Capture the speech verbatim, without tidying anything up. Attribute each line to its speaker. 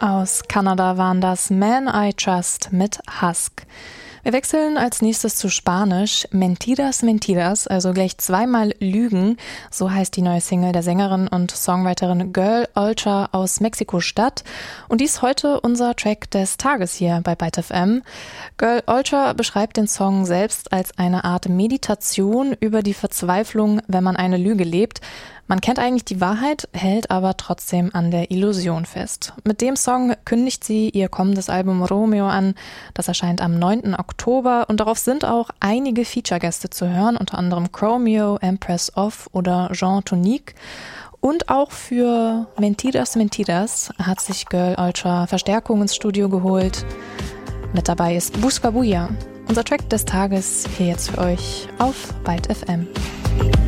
Speaker 1: Aus Kanada waren das Man I Trust mit Husk. Wir wechseln als nächstes zu Spanisch. Mentiras, Mentiras, also gleich zweimal Lügen. So heißt die neue Single der Sängerin und Songwriterin Girl Ultra aus Mexiko-Stadt. Und dies heute unser Track des Tages hier bei Byte F M. Girl Ultra beschreibt den Song selbst als eine Art Meditation über die Verzweiflung, wenn man eine Lüge lebt. Man kennt eigentlich die Wahrheit, hält aber trotzdem an der Illusion fest. Mit dem Song kündigt sie ihr kommendes Album Romeo an. Das erscheint am neunten Oktober und darauf sind auch einige Feature-Gäste zu hören, unter anderem Chromeo, Empress of oder Jean Tonique. Und auch für Mentiras, Mentiras hat sich Girl Ultra Verstärkung ins Studio geholt. Mit dabei ist Buscabulla. Unser Track des Tages hier jetzt für euch auf Byte F M.